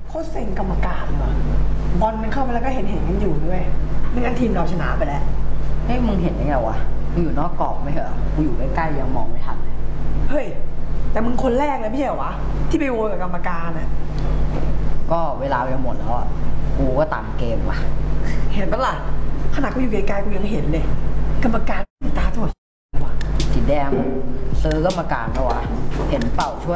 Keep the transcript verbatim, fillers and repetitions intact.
โคตรเซ็งกรรมการเลยว่ะบอลมันเข้ามาแล้วก็เห็นเห็นกันอยู่ด้วยไม่งั้นทีมเราชนะไปแล้วเฮ้ยมึงเห็นได้ไงวะกูอยู่นอกกรอบไม่เหรอกูอยู่ใกล้ๆยังมองไม่ทันเลยเฮ้ยแต่มึงคนแรกเลยไม่ใช่เหรอวะที่ไปโวยกับกรรมการน่ะก็เวลาไปหมดแล้วอ่ะกูก็ตามเกมว่ะเห็นปะล่ะขนาดกูอยู่ไกลๆกูยังเห็นเลยกรรมการตาตัวว่ะสีแดงซื้อกรรมการปะวะเห็นเป่าช่วย